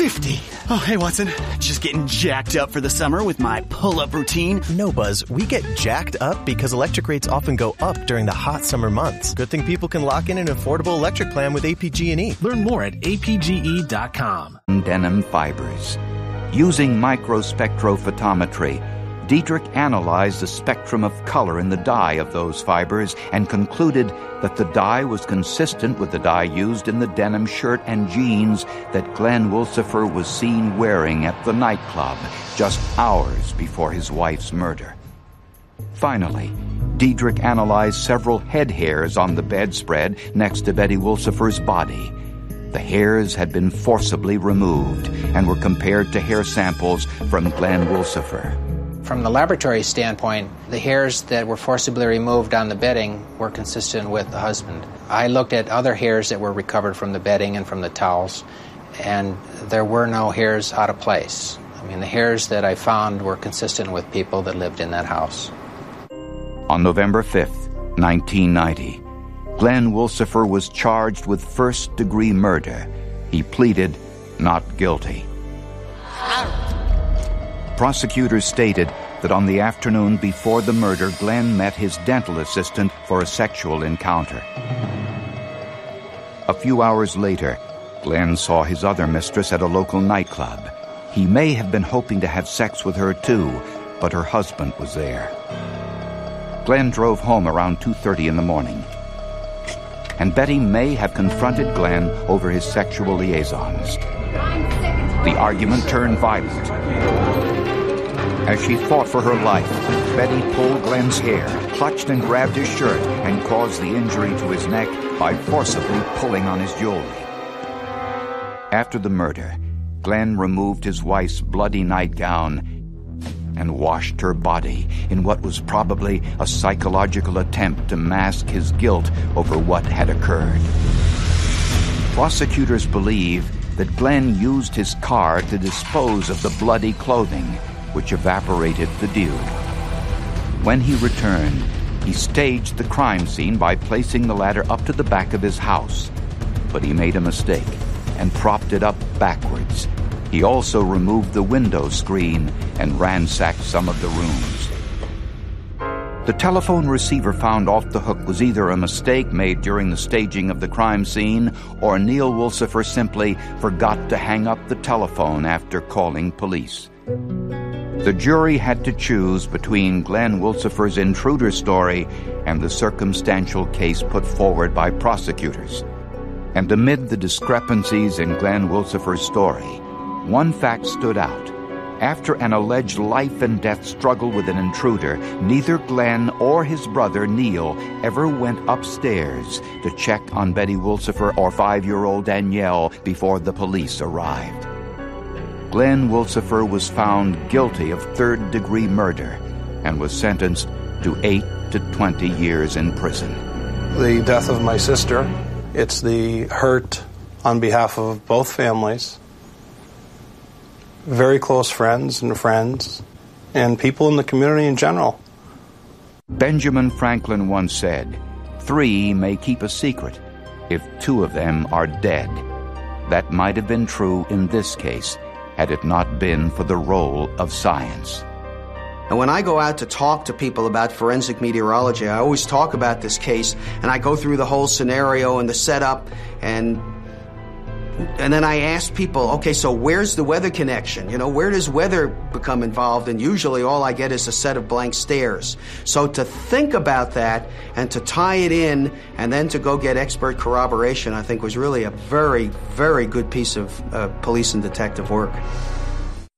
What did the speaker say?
50. Oh, hey, Watson. Just getting jacked up for the summer with my pull-up routine. No, Buzz. We get jacked up because electric rates often go up during the hot summer months. Good thing people can lock in an affordable electric plan with APG&E. Learn more at apge.com. Denim fibers. Using microspectrophotometry, Dietrich analyzed the spectrum of color in the dye of those fibers and concluded that the dye was consistent with the dye used in the denim shirt and jeans that Glenn Wilcifer was seen wearing at the nightclub just hours before his wife's murder. Finally, Dietrich analyzed several head hairs on the bedspread next to Betty Wilcifer's body. The hairs had been forcibly removed and were compared to hair samples from Glenn Wilcifer. From the laboratory standpoint, the hairs that were forcibly removed on the bedding were consistent with the husband. I looked at other hairs that were recovered from the bedding and from the towels, and there were no hairs out of place. I mean, the hairs that I found were consistent with people that lived in that house. On November 5th, 1990, Glenn Wilcifer was charged with first-degree murder. He pleaded not guilty. Prosecutors stated that on the afternoon before the murder, Glenn met his dental assistant for a sexual encounter. A few hours later, Glenn saw his other mistress at a local nightclub. He may have been hoping to have sex with her too, but her husband was there. Glenn drove home around 2:30 in the morning, and Betty may have confronted Glenn over his sexual liaisons. The argument turned violent. As she fought for her life, Betty pulled Glenn's hair, clutched and grabbed his shirt, and caused the injury to his neck by forcibly pulling on his jewelry. After the murder, Glenn removed his wife's bloody nightgown and washed her body in what was probably a psychological attempt to mask his guilt over what had occurred. Prosecutors believe that Glenn used his car to dispose of the bloody clothing, which evaporated the dew. When he returned, he staged the crime scene by placing the ladder up to the back of his house. But he made a mistake and propped it up backwards. He also removed the window screen and ransacked some of the rooms. The telephone receiver found off the hook was either a mistake made during the staging of the crime scene, or Neil Wilcifer simply forgot to hang up the telephone after calling police. The jury had to choose between Glenn Wilcifer's intruder story and the circumstantial case put forward by prosecutors. And amid the discrepancies in Glenn Wilcifer's story, one fact stood out. After an alleged life-and-death struggle with an intruder, neither Glenn or his brother Neil ever went upstairs to check on Betty Wilcifer or 5-year-old Danielle before the police arrived. Glenn Wilcifer was found guilty of third-degree murder and was sentenced to 8 to 20 years in prison. The death of my sister, it's the hurt on behalf of both families, very close friends, and people in the community in general. Benjamin Franklin once said, 3 may keep a secret if 2 of them are dead. That might have been true in this case, had it not been for the role of science. And when I go out to talk to people about forensic meteorology, I always talk about this case, and I go through the whole scenario and the setup, and then I ask people, okay, so where's the weather connection? You know, where does weather become involved? And usually all I get is a set of blank stares. So to think about that and to tie it in and then to go get expert corroboration, I think was really a very, very good piece of police and detective work.